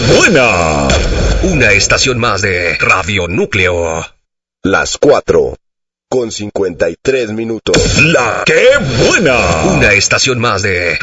buena! Una estación más de Radio Núcleo. Las 4:53. ¡La qué buena! Una estación más de